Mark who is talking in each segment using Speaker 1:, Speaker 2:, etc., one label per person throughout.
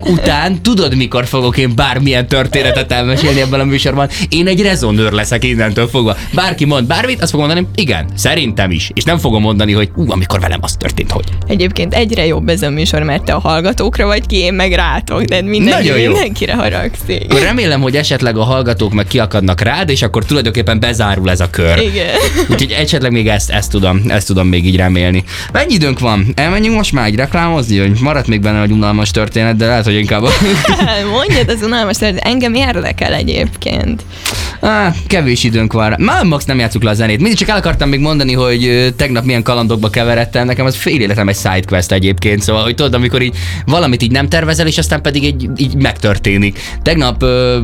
Speaker 1: után tudod, mikor fogok én bármilyen történetet elmesélni ebben a műsorban? Én egy rezonőr leszek innentől fogva. Bárki mond bármit, azt fogom mondani, igen, szerintem is. És nem fogom mondani, hogy amikor velem az történt, hogy.
Speaker 2: Egyébként egyre jobb ez a műsor, mert te a hallgatókra vagy ki, én meg rátok, de mindenkire haragszik.
Speaker 1: Remélem, hogy esetleg a hallgatók meg kiakadnak rád, és akkor tulajdonképpen bezárul ez a kör.
Speaker 2: Igen.
Speaker 1: Úgyhogy esetleg még ezt tudom még így remélni. Mennyi időnk van? Elmenjünk most már egy reklámozni, hogy maradt még benne egy unalmas történet, de lehet, hogy inkább...
Speaker 2: Mondjad, az unalmas történet, engem érdekel egyébként.
Speaker 1: Kevés időnk van. Már max nem játsszuk le a zenét. Mindig csak el akartam még mondani, hogy tegnap milyen kalandokba keveredtem. Nekem az fél életem egy sidequest egyébként, szóval, hogy tudod, amikor így valamit így nem tervezel, és aztán pedig így megtörténik. Tegnap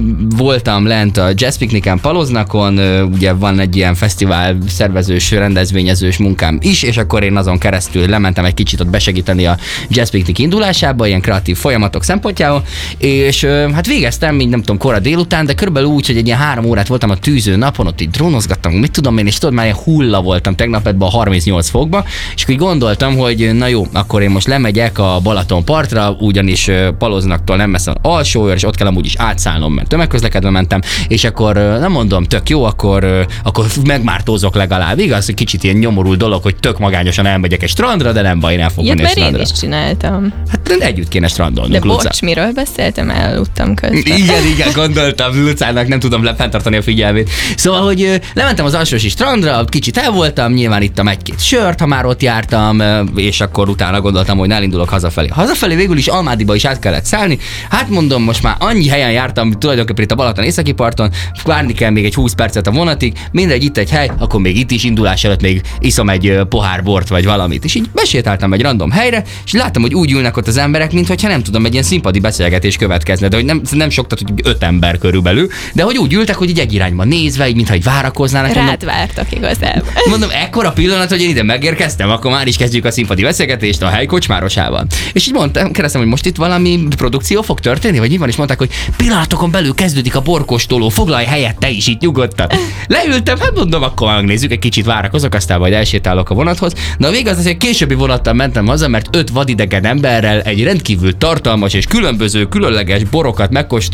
Speaker 1: voltam lent a Jazz Picnicen Paloznakon, ugye van egy ilyen fesztivál szervezős, rendezvényezős munkám is, és akkor én azon keresztül lementem egy kicsit ott besegíteni a Jazz Picnic indulásába, ilyen kreatív folyamatok szempontjából, és hát végeztem, így nem tudom, kora délután, de körülbelül úgy, hogy egy ilyen 3 órát voltam a tűző napon, ott így drónozgattam, mit tudom én, és tudod, már ilyen hulla voltam tegnap ebben a 38 fokba, és akkor így gondoltam, hogy na jó, akkor én most lemegyek a Balaton partra, ugyanis Paloznaktól nem messze van Alsóőr, és ott kell amúgy is átszállnom, mert tömegközlekedve mentem, és akkor nem mondom, tök jó, akkor megmártózok legalább, igaz, hogy kicsit ilyen nyomorult dolog, hogy tök magányosan elmegyek egy strandra, de nem baj, én el fogok menni egy strandra.
Speaker 2: Én is csináltam.
Speaker 1: Hát együtt kéne strandolnunk,
Speaker 2: de bocs, miről beszéltem, eludtam közben.
Speaker 1: Igen, gondoltam, Lucának nem tudom fenntartani a figyelmét. Szóval, hogy lementem az Alsósi strandra, kicsit el voltam, nyilván ittam 1-2 sört, ha már ott jártam, és akkor utána gondoltam, hogy elindulok hazafelé. Hazafelé végül is Almádiba is át kellett szállni. Hát mondom, most már annyi helyen jártam, tulajdonképpen itt a Balaton északi parton, várni kell még egy 20 percet a vonatig, mindegy, itt egy hely, akkor még itt is indulás előtt még iszom egy pohár bort vagy valamit. És így besétáltam egy random helyre, és láttam, hogy úgy ülnek ott az emberek, mintha nem tudom, egy ilyen színpadi beszélgetés következne, de hogy nem sok, tehát hogy 5 ember körülbelül, de hogy úgy ültek, hogy így egy irányba nézve, így mintha így várakoznának.
Speaker 2: Rád vártak igazából.
Speaker 1: Mondom, ekkora pillanat, hogy én ide megérkeztem, akkor már is kezdjük a színpadi beszélgetést a hely kocsmárosával. És így mondtam, kérdeztem, hogy most itt valami produkció fog történni, vagy így van, és mondták, hogy pillanatokon belül kezdődik a borkóstoló, foglalj helyet te is itt nyugodtan. Leültem, hát mondom, akkor megnézzük, egy kicsit várakozok, aztán majd elsétálok a vonathoz. Na a vég az, hogy későbbi vonattal mentem haza, mert 5 vadidegen emberrel egy rendkívül tartalmas és különböző, különleges borokat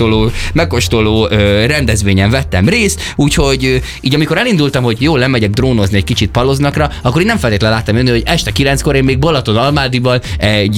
Speaker 1: megkóstoló rendezvényen vettem részt, úgyhogy így amikor elindultam, hogy jó, lemegyek drónozni egy kicsit Paloznakra, akkor én nem feltétlenül láttam jönni, hogy este 9-kor én még Balaton-Almádiban egy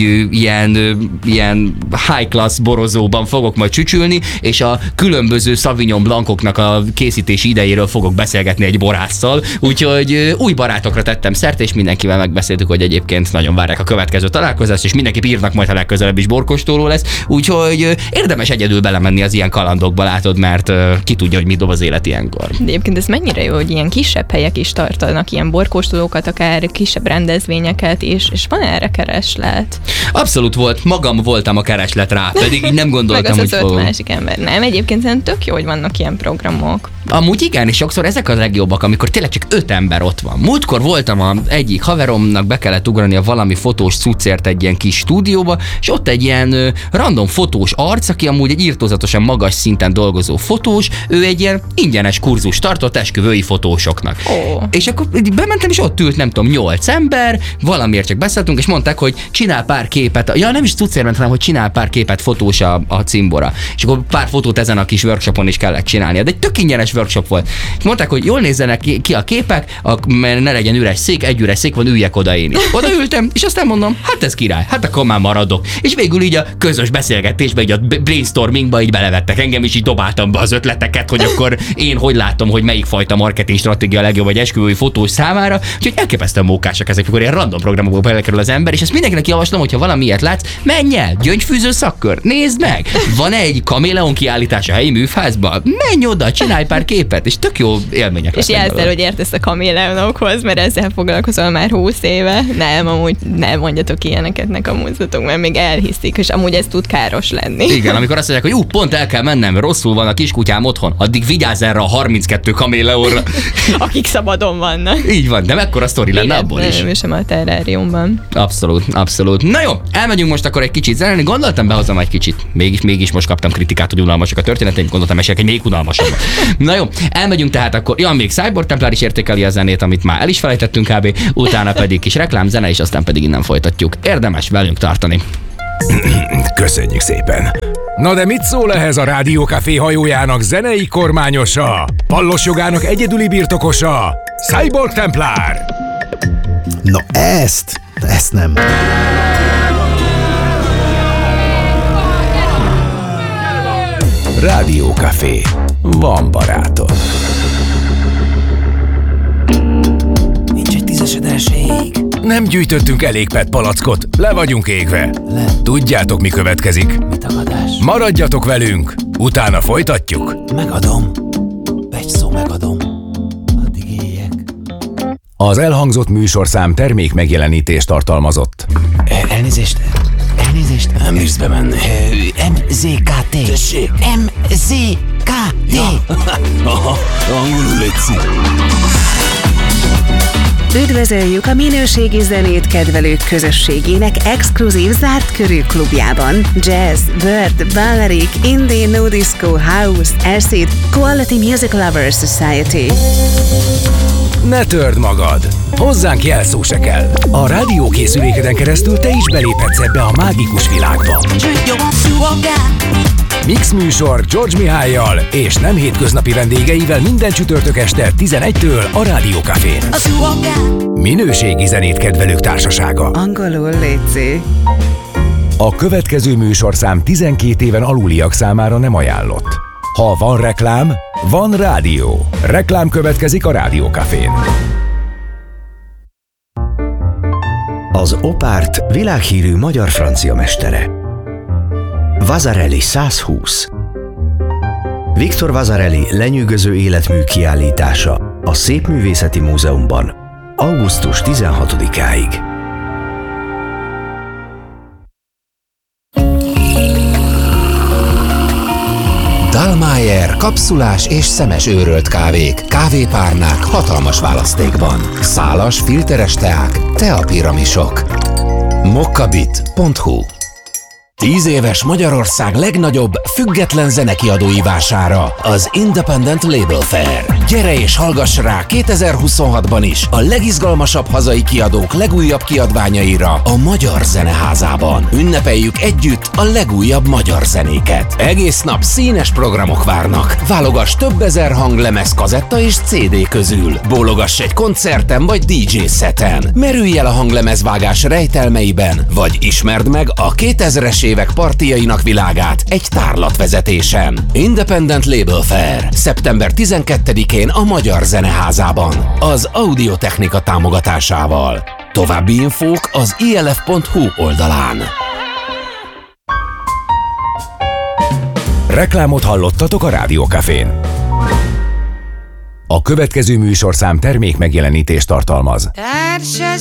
Speaker 1: ilyen high class borozóban fogok majd csücsülni, és a különböző Sauvignon Blancoknak a készítési idejéről fogok beszélgetni egy borásszal, úgyhogy új barátokra tettem szert, és mindenkivel megbeszéltük, hogy egyébként nagyon várják a következő találkozást, és mindenképp írnak majd, ha legközelebb is borkóstoló lesz, úgyhogy érdemes egyedül belemenni az ilyen kalandokba, látod, mert ki tudja, hogy mit dob az élet ilyenkor.
Speaker 2: De egyébként ez mennyire jó, hogy ilyen kisebb helyek is tartanak ilyen borkóstolókat, akár kisebb rendezvényeket, és van erre kereslet?
Speaker 1: Abszolút volt, magam voltam a kereslet rá, pedig így nem gondoltam,
Speaker 2: meg az
Speaker 1: hogy
Speaker 2: 5 másik ember. Nem, egyébként szerintem tök jó, hogy vannak ilyen programok.
Speaker 1: Amúgy igen, és sokszor ezek a legjobbak, amikor tényleg csak 5 ember ott van. Múltkor voltam egyik haveromnak, be kellett ugrania valami fotós cuccért egy ilyen kis stúdióba, és ott egy ilyen random fotós arc, aki amúgy egy irtózatosan magas szinten dolgozó fotós, ő egy ilyen ingyenes kurzus tartott esküvői fotósoknak.
Speaker 2: Oh.
Speaker 1: És akkor bementem, és ott ült, nem tudom, 8 ember, valamiért csak beszéltünk, és mondták, hogy csinál pár képet, ja nem is cuccért ment, hanem hogy csinál pár képet fotós a cimbora. És akkor pár fotót ezen a kis workshopon is kellett csinálnia. De egy tök ingyenes workshop volt. És mondták, hogy jól nézzenek ki a képek, mert ne legyen üres szék, egy üres szék van, üljek oda én is. Odaültem, és aztán mondom, hát ez király, hát akkor már maradok. És végül így a közös beszélgetésbe, így a brainstormingba így belevettek engem, és így dobáltam be az ötleteket, hogy akkor én hogy látom, hogy melyik fajta marketing stratégia a legjobb egy esküvői fotós számára. Úgyhogy elképesztően mókásak ezek, amikor ilyen random programokból belekerül az ember, és ezt mindenkinek javaslom, hogyha valami ilyet látsz, menj el, gyöngyfűző szakkör, nézd meg. Van egy kaméleon kiállítás a helyi műfázban, menj oda, csinálj pár képet, és tök jó élmények.
Speaker 2: És jelzel, hogy értesz a kaméleonokhoz, mert ezzel foglalkozol már 20 éve. Nem, amúgy nem mondjatok ilyeneket, ne kamuzzatok, mert még elhiszik, és amúgy ez tud káros lenni.
Speaker 1: Igen, amikor azt mondják, hogy pont el kell mennem, rosszul van a kiskutyám otthon, addig vigyázz erre a 32 kaméleonra.
Speaker 2: Akik szabadon vannak.
Speaker 1: Így van, de mekkora sztori lenne abból is.
Speaker 2: Nem, sem a terráriumban.
Speaker 1: Abszolút, abszolút. Na jó, elmegyünk most akkor egy kicsit zenélni. Gondoltam, behozom egy kicsit. Mégis most kaptam kritikát, hogy unalmasak a történeteim, gondoltam, mesélek egy még unalmasabb. Na jó, elmegyünk tehát akkor. Ja, még Cyborg Templár is értékeli a zenét, amit már el is felejtettünk kb. Utána pedig kis reklámzene, és aztán pedig innen folytatjuk. Érdemes velünk tartani.
Speaker 3: Köszönjük szépen. Na de mit szól ehhez a Rádió Café hajójának zenei kormányosa, Pallos jogának egyedüli birtokosa, Cyborg Templár?
Speaker 4: Na ezt nem.
Speaker 3: Rádió Café. Van barátod.
Speaker 5: Nincs egy 10-esed elsőig.
Speaker 3: Nem gyűjtöttünk elég PET palackot, le vagyunk égve. Tudjátok, mi következik?
Speaker 5: Mi tagadás?
Speaker 3: Maradjatok velünk, utána folytatjuk.
Speaker 5: Megadom. Egy szó megadom. Addig éljek.
Speaker 3: Az elhangzott műsorszám termék megjelenítést tartalmazott.
Speaker 5: Elnézést. Nem bírsz bemenni. MZKT. Tessék. MZKT. Aha, angolul létszik.
Speaker 6: Üdvözöljük a minőségi zenét kedvelők közösségének exkluzív zárt körű klubjában. Jazz, Bird, Balearic, Indie, No Disco, House, Acid, Quality Music Lovers Society.
Speaker 3: Ne törd magad! Hozzánk jelszó se kell. A rádiókészülékeden keresztül te is beléphetsz ebbe a mágikus világba. Mix műsor George Mihállyal és nem hétköznapi vendégeivel minden csütörtök este 11-től a Rádió Cafén. Minőségi zenét kedvelők társasága.
Speaker 6: Angolul létszi.
Speaker 3: A következő műsorszám 12 éven aluliak számára nem ajánlott. Ha van reklám, van rádió. Reklám következik a Rádió Cafén.
Speaker 4: Az Opárt világhírű magyar-francia mestere. Vasarely 120. Victor Vasarely lenyűgöző életmű kiállítása a Szépművészeti Múzeumban augusztus 16-áig.
Speaker 7: Dallmayr kapszulás és szemes őrölt kávék, kávépárnák hatalmas választékban. Szálas, filteres teák, teapiramisok. mokkabit.hu 10 éves Magyarország legnagyobb független zenekiadói vására, az Independent Label Fair. Gyere és hallgass rá 2026-ban is a legizgalmasabb hazai kiadók legújabb kiadványaira a Magyar Zeneházában. Ünnepeljük együtt a legújabb magyar zenéket. Egész nap színes programok várnak. Válogass több ezer hanglemez, kazetta és CD közül. Bólogass egy koncerten vagy DJ szeten. Merülj el a hanglemezvágás rejtelmeiben, vagy ismerd meg a 2000-es évek partiainak világát egy tárlatvezetésen. Independent Label Fair. Szeptember 12-én a Magyar Zeneházában. Az Audiotechnika támogatásával. További infók az ilf.hu oldalán.
Speaker 3: Reklámot hallottatok a Rádió Cafén. A következő műsorszám termék megjelenítést tartalmaz.